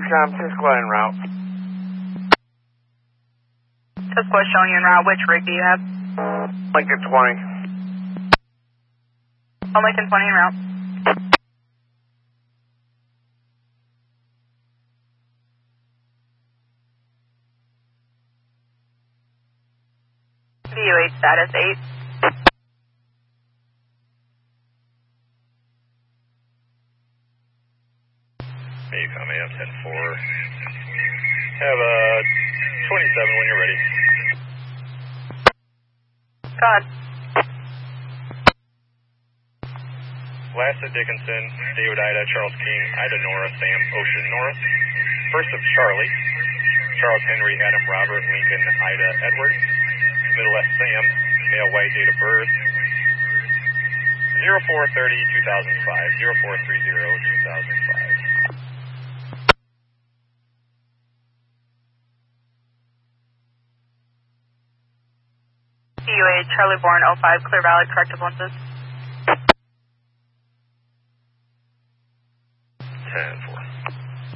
Swisscom, Cisco en route. Cisco showing you en route. Which rig do you have? Lincoln 20. Oh, Lincoln 20 en route. VUH status 8. Maycom AM 10-4. Have 27 when you're ready. Go ahead. Last at Dickinson, David Ida, Charles King, Ida Nora, Sam, Ocean North. First of Charlie, Charles Henry, Adam Robert, Lincoln, Ida Edward. Middle S Sam, male white, date of birth 04/30/2005, 04/30/2005. VUH Charlie Born 05, clear valid, correct influences. 10.